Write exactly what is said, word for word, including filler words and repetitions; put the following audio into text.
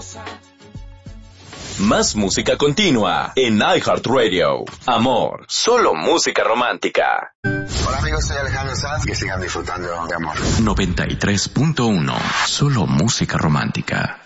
Más música continua en iHeartRadio. Amor, solo música romántica. Hola amigos, soy Alejandro Sanz, que sigan disfrutando de amor. noventa y tres punto uno, solo música romántica.